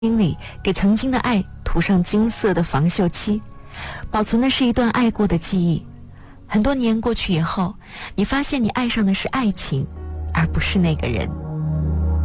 心里给曾经的爱涂上金色的防锈漆，保存的是一段爱过的记忆。很多年过去以后，你发现你爱上的是爱情，而不是那个人。